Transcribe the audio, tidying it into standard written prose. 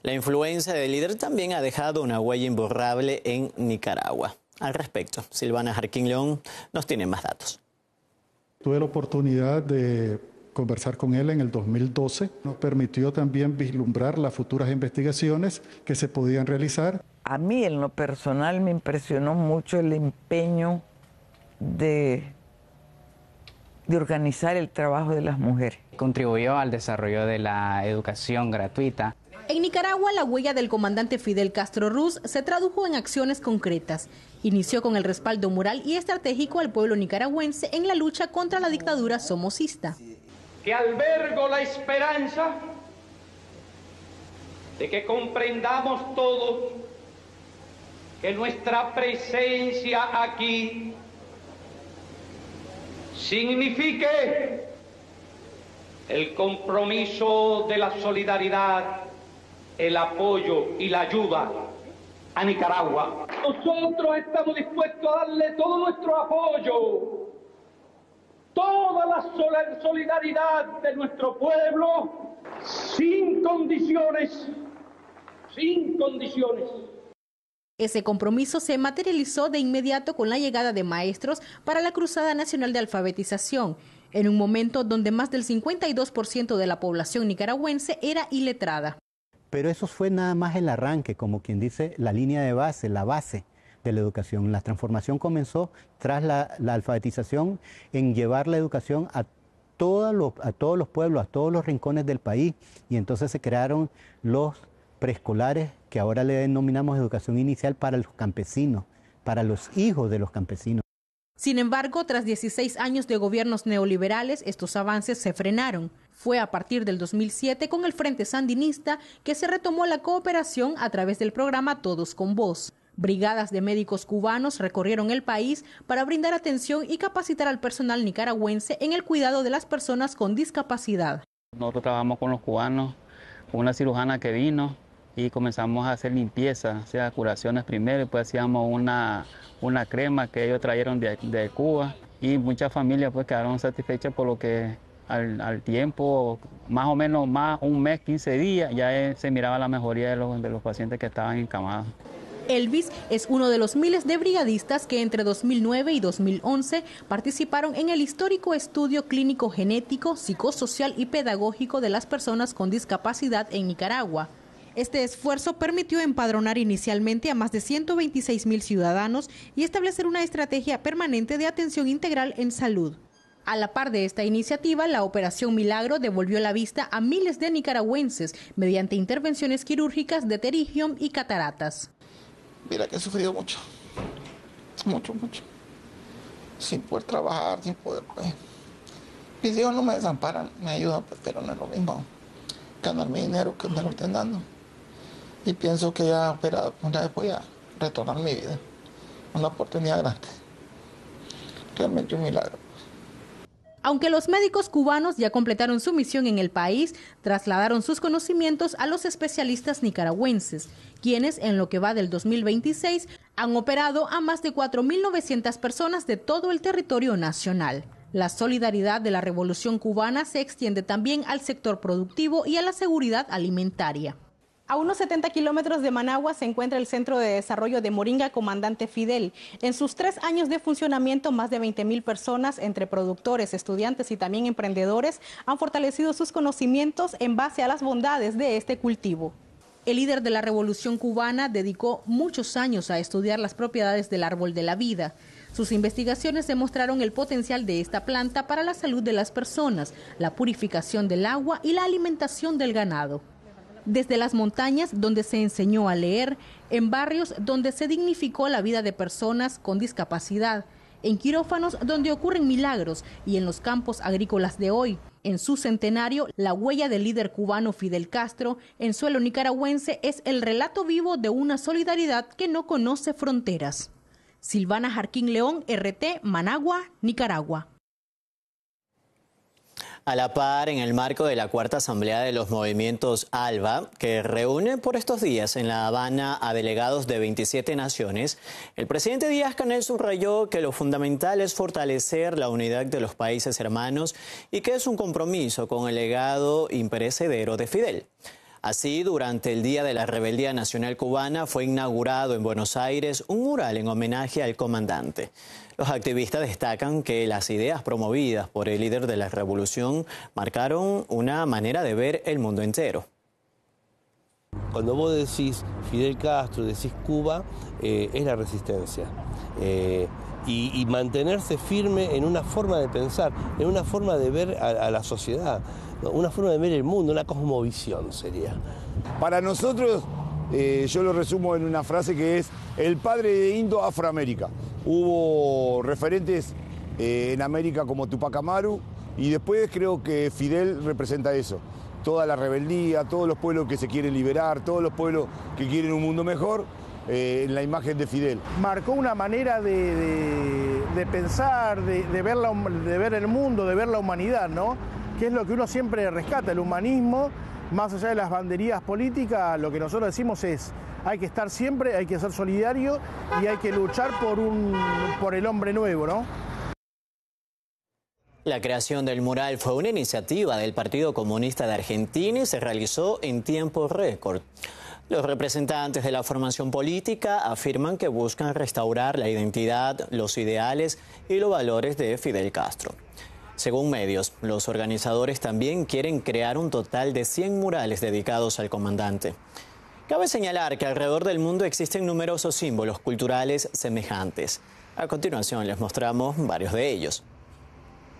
La influencia del líder también ha dejado una huella imborrable en Nicaragua. Al respecto, Silvana Jarquín León nos tiene más datos. Tuve la oportunidad de conversar con él en el 2012. Nos permitió también vislumbrar las futuras investigaciones que se podían realizar. A mí, en lo personal, me impresionó mucho el empeño de organizar el trabajo de las mujeres. Contribuyó al desarrollo de la educación gratuita. En Nicaragua, la huella del comandante Fidel Castro Ruz se tradujo en acciones concretas. Inició con el respaldo moral y estratégico al pueblo nicaragüense en la lucha contra la dictadura somocista. Que albergo la esperanza de que comprendamos todos que nuestra presencia aquí signifique el compromiso de la solidaridad, el apoyo y la ayuda a Nicaragua. Nosotros estamos dispuestos a darle todo nuestro apoyo, toda la solidaridad de nuestro pueblo, sin condiciones, sin condiciones. Ese compromiso se materializó de inmediato con la llegada de maestros para la Cruzada Nacional de Alfabetización, en un momento donde más del 52% de la población nicaragüense era iletrada. Pero eso fue nada más el arranque, como quien dice, la línea de base, la base de la educación. La transformación comenzó tras la alfabetización en llevar la educación a todos los pueblos, a todos los rincones del país, y entonces se crearon los preescolares, que ahora le denominamos educación inicial para los campesinos, para los hijos de los campesinos. Sin embargo, tras 16 años de gobiernos neoliberales, estos avances se frenaron. Fue a partir del 2007 con el Frente Sandinista que se retomó la cooperación a través del programa Todos con Voz. Brigadas de médicos cubanos recorrieron el país para brindar atención y capacitar al personal nicaragüense en el cuidado de las personas con discapacidad. Nosotros trabajamos con los cubanos, con una cirujana que vino y comenzamos a hacer limpieza, o sea, curaciones primero, y después hacíamos una crema que ellos trajeron de Cuba, y muchas familias pues quedaron satisfechas por lo que al tiempo, más o menos más un mes, 15 días, ya se miraba la mejoría de los pacientes que estaban encamados. Elvis es uno de los miles de brigadistas que entre 2009 y 2011 participaron en el histórico estudio clínico genético, psicosocial y pedagógico de las personas con discapacidad en Nicaragua. Este esfuerzo permitió empadronar inicialmente a más de 126,000 ciudadanos y establecer una estrategia permanente de atención integral en salud. A la par de esta iniciativa, la Operación Milagro devolvió la vista a miles de nicaragüenses mediante intervenciones quirúrgicas de pterygium y cataratas. Mira que he sufrido mucho, mucho, sin poder trabajar, sin poder, pues. Mis hijos no me desamparan, me ayudan, pues, pero no es lo mismo ganar mi dinero que me lo estén dando. Y pienso que ya operado, una vez voy a retornar mi vida, una oportunidad grande, realmente un milagro. Aunque los médicos cubanos ya completaron su misión en el país, trasladaron sus conocimientos a los especialistas nicaragüenses, quienes en lo que va del 2026 han operado a más de 4.900 personas de todo el territorio nacional. La solidaridad de la Revolución Cubana se extiende también al sector productivo y a la seguridad alimentaria. A unos 70 kilómetros de Managua se encuentra el Centro de Desarrollo de Moringa Comandante Fidel. En sus 3 años de funcionamiento, más de 20,000 personas, entre productores, estudiantes y también emprendedores, han fortalecido sus conocimientos en base a las bondades de este cultivo. El líder de la Revolución Cubana dedicó muchos años a estudiar las propiedades del árbol de la vida. Sus investigaciones demostraron el potencial de esta planta para la salud de las personas, la purificación del agua y la alimentación del ganado. Desde las montañas, donde se enseñó a leer, en barrios donde se dignificó la vida de personas con discapacidad, en quirófanos donde ocurren milagros y en los campos agrícolas de hoy. En su centenario, la huella del líder cubano Fidel Castro en suelo nicaragüense es el relato vivo de una solidaridad que no conoce fronteras. Silvana Jarquín León, RT, Managua, Nicaragua. A la par, en el marco de la cuarta asamblea de los movimientos ALBA, que reúne por estos días en La Habana a delegados de 27 naciones, el presidente Díaz-Canel subrayó que lo fundamental es fortalecer la unidad de los países hermanos y que es un compromiso con el legado imperecedero de Fidel. Así, durante el Día de la Rebeldía Nacional Cubana fue inaugurado en Buenos Aires un mural en homenaje al comandante. Los activistas destacan que las ideas promovidas por el líder de la revolución marcaron una manera de ver el mundo entero. Cuando vos decís Fidel Castro, decís Cuba, es la resistencia. Y mantenerse firme en una forma de pensar, en una forma de ver a la sociedad, ¿no? Una forma de ver el mundo, una cosmovisión sería. Para nosotros, yo lo resumo en una frase que es el padre de Indo-Afroamérica. Hubo referentes en América como Tupac Amaru y después creo que Fidel representa eso. Toda la rebeldía, todos los pueblos que se quieren liberar, todos los pueblos que quieren un mundo mejor, en la imagen de Fidel. Marcó una manera de pensar, de ver el mundo, de ver la humanidad, ¿no? Que es lo que uno siempre rescata, el humanismo, más allá de las banderías políticas, lo que nosotros decimos es, hay que estar siempre, hay que ser solidario y hay que luchar por el hombre nuevo, ¿no? La creación del mural fue una iniciativa del Partido Comunista de Argentina y se realizó en tiempo récord. Los representantes de la formación política afirman que buscan restaurar la identidad, los ideales y los valores de Fidel Castro. Según medios, los organizadores también quieren crear un total de 100 murales dedicados al comandante. Cabe señalar que alrededor del mundo existen numerosos símbolos culturales semejantes. A continuación les mostramos varios de ellos.